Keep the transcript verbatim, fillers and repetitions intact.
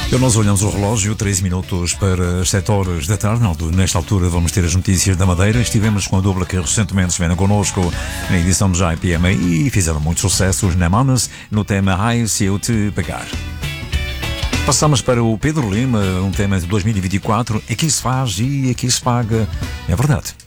Então nós olhamos o relógio, três minutos para as sete horas da tarde. Nesta altura vamos ter as notícias da Madeira. Estivemos com a dupla que recentemente estiveram connosco na edição de J P M e fizeram muitos sucessos na Manas no tema Ai Se Eu Te Pegar. Passamos para o Pedro Lima, um tema de dois mil e vinte e quatro. Aqui se faz e aqui se paga. É verdade.